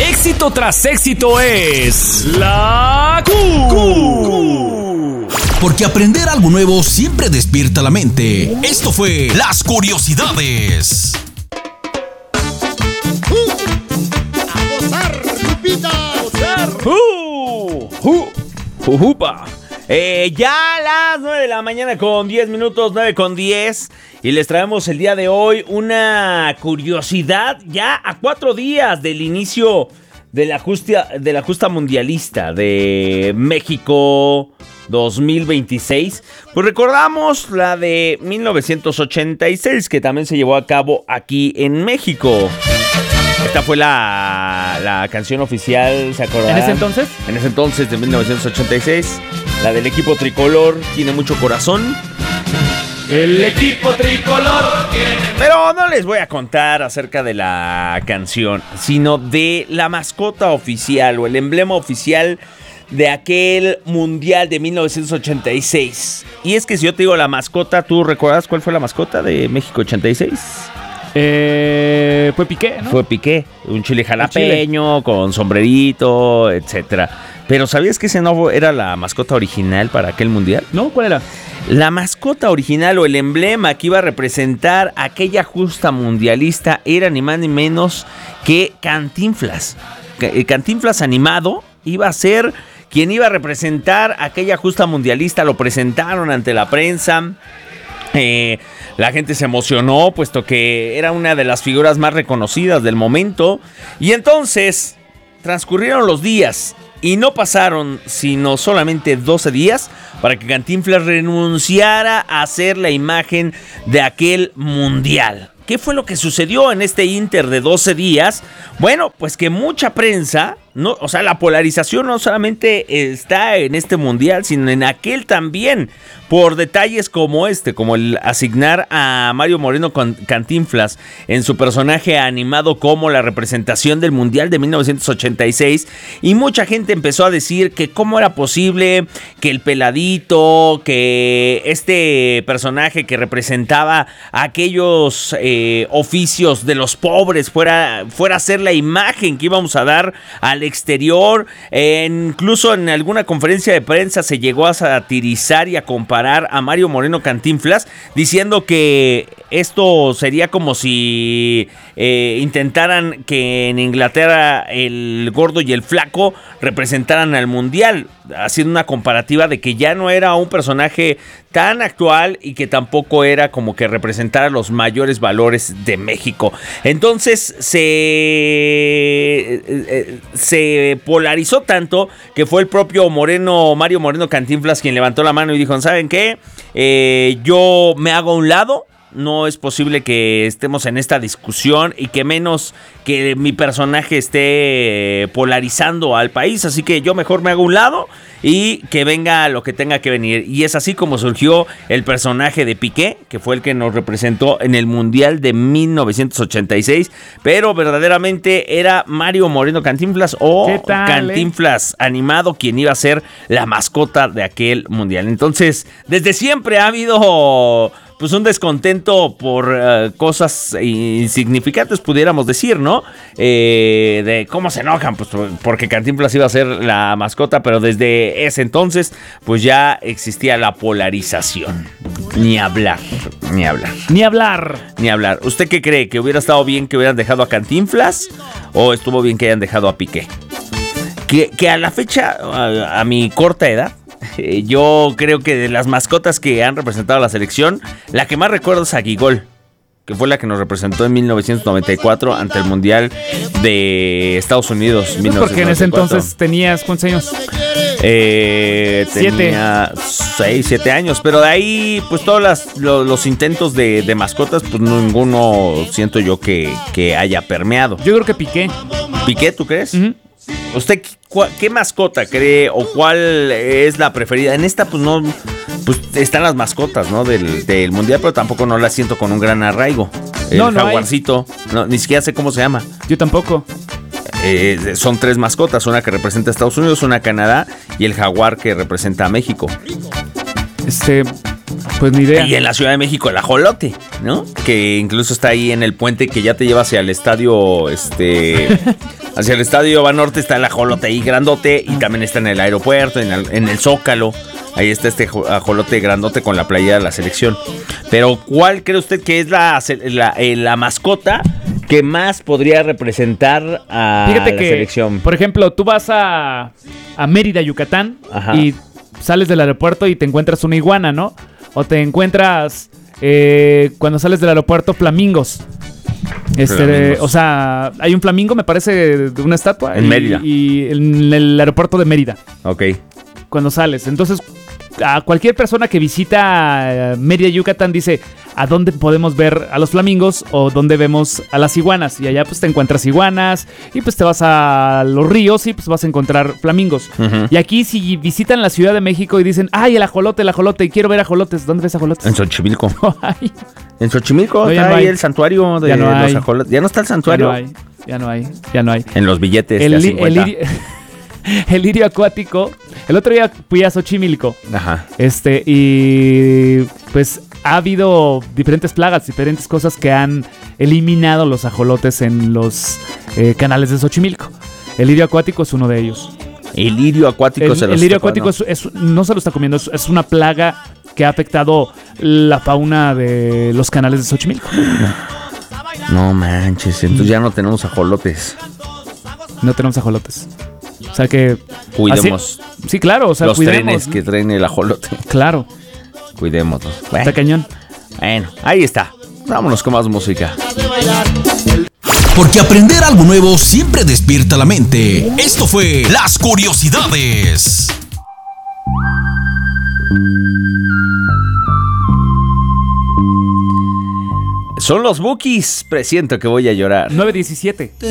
Éxito tras éxito es la Q. Porque aprender algo nuevo siempre despierta la mente. Esto fue Las Curiosidades. ¡A gozar, Lupita! ¡Jujupa! Ya a las 9 de la mañana con 10 minutos, 9 con 10. Y les traemos el día de hoy una curiosidad ya a 4 días del inicio de la justa mundialista de México 2026. Pues recordamos la de 1986 que también se llevó a cabo aquí en México. Esta fue la canción oficial, ¿se acordarán? ¿En ese entonces? En ese entonces, de 1986. La del equipo tricolor, tiene mucho corazón. El equipo tricolor tiene... Pero no les voy a contar acerca de la canción, sino de la mascota oficial o el emblema oficial de aquel mundial de 1986. Y es que si yo te digo la mascota, ¿tú recuerdas cuál fue la mascota de México 86? Fue Piqué, ¿no? Fue Piqué, un chile jalapeño con sombrerito, etcétera. Pero ¿sabías que ese no era la mascota original para aquel mundial? ¿No? ¿Cuál era? La mascota original o el emblema que iba a representar aquella justa mundialista era ni más ni menos que Cantinflas. Cantinflas animado iba a ser quien iba a representar aquella justa mundialista. Lo presentaron ante la prensa. La gente se emocionó, puesto que era una de las figuras más reconocidas del momento. Y entonces transcurrieron los días y no pasaron sino solamente 12 días para que Cantinflas renunciara a ser la imagen de aquel mundial. ¿Qué fue lo que sucedió en este ínter de 12 días? Bueno, pues que mucha prensa, no, o sea, la polarización no solamente está en este mundial, sino en aquel también, por detalles como como el asignar a Mario Moreno Cantinflas en su personaje animado como la representación del mundial de 1986, y mucha gente empezó a decir que cómo era posible que el peladito, que este personaje que representaba a aquellos oficios de los pobres fuera a ser la imagen que íbamos a dar al exterior. Incluso en alguna conferencia de prensa se llegó a satirizar y a comparar a Mario Moreno Cantinflas, diciendo que esto sería como si intentaran que en Inglaterra el gordo y el flaco representaran al mundial, haciendo una comparativa de que ya no era un personaje tan actual y que tampoco era como que representara los mayores valores de México. Entonces se polarizó tanto que fue el propio Mario Moreno Cantinflas quien levantó la mano y dijo: ¿saben qué? Yo me hago a un lado. No es posible que estemos en esta discusión y que menos que mi personaje esté polarizando al país. Así que yo mejor me hago a un lado y que venga lo que tenga que venir. Y es así como surgió el personaje de Piqué, que fue el que nos representó en el Mundial de 1986. Pero verdaderamente era Mario Moreno Cantinflas o Cantinflas animado quien iba a ser la mascota de aquel Mundial. Entonces, desde siempre ha habido pues un descontento por cosas insignificantes, pudiéramos decir, ¿no? De cómo se enojan, pues porque Cantinflas iba a ser la mascota, pero desde ese entonces, pues ya existía la polarización. Ni hablar. ¿Usted qué cree? ¿Que hubiera estado bien que hubieran dejado a Cantinflas o estuvo bien que hayan dejado a Piqué? Que a la fecha, a mi corta edad, yo creo que de las mascotas que han representado a la selección, la que más recuerdo es a Guigol, que fue la que nos representó en 1994 ante el Mundial de Estados Unidos. Pues porque en ese entonces tenías, ¿cuántos años? Tenía 6, 7 años, pero de ahí pues todos los intentos de mascotas, pues ninguno siento yo que haya permeado. Yo creo que Piqué. ¿Piqué, tú crees? Uh-huh. ¿Usted qué mascota cree o cuál es la preferida? En esta pues no, pues están las mascotas, ¿no? del mundial, pero tampoco no la siento con un gran arraigo. El jaguarcito, no, ni siquiera sé cómo se llama. Yo tampoco. Son 3 mascotas, una que representa a Estados Unidos, una a Canadá y el jaguar que representa a México. Pues ni idea. Y en la Ciudad de México el ajolote, ¿no? Que incluso está ahí en el puente que ya te lleva hacia el estadio, hacia el estadio Banorte está el ajolote ahí grandote y también está en el aeropuerto, en el Zócalo. Ahí está este ajolote grandote con la playera de la selección. Pero ¿cuál cree usted que es la mascota que más podría representar a Fíjate la que, selección? por ejemplo, tú vas a Mérida, Yucatán, Ajá. y sales del aeropuerto y te encuentras una iguana, ¿no? O te encuentras, cuando sales del aeropuerto, flamingos. Flamingos. O sea, hay un flamingo, me parece, de una estatua. En Mérida. Y en el aeropuerto de Mérida, Ok. cuando sales. Entonces, a cualquier persona que visita Mérida, Yucatán, dice, ¿a dónde podemos ver a los flamingos o dónde vemos a las iguanas? Y allá pues te encuentras iguanas y pues te vas a los ríos y pues vas a encontrar flamingos. Ujú. Y aquí si visitan la Ciudad de México y dicen, ¡ay, el ajolote, y quiero ver ajolotes! ¿Dónde ves ajolotes? En Xochimilco. Ay, En Xochimilco No, ya está no ahí hay. el santuario de Ya no los hay. ajolotes. Ya no está el ya santuario. no hay. En los billetes de a El 50. el lirio acuático. El otro día fui a Xochimilco. Ajá. Y pues ha habido diferentes plagas, diferentes cosas que han eliminado los ajolotes en los canales de Xochimilco. El lirio acuático es uno de ellos. El lirio acuático se El los lirio está acuático no se lo está comiendo, es una plaga que ha afectado la fauna de los canales de Xochimilco. No manches, entonces ya no tenemos ajolotes. No tenemos ajolotes. O sea que... Cuidemos Sí, claro, o sea, los cuidemos, trenes ¿no? que traen el ajolote. Claro, Cuidémoslos. está cañón. Bueno, ahí está. Vámonos con más música. Porque aprender algo nuevo siempre despierta la mente. Esto fue Las Curiosidades. Son los Bukis. Presiento que voy a llorar. 9:17.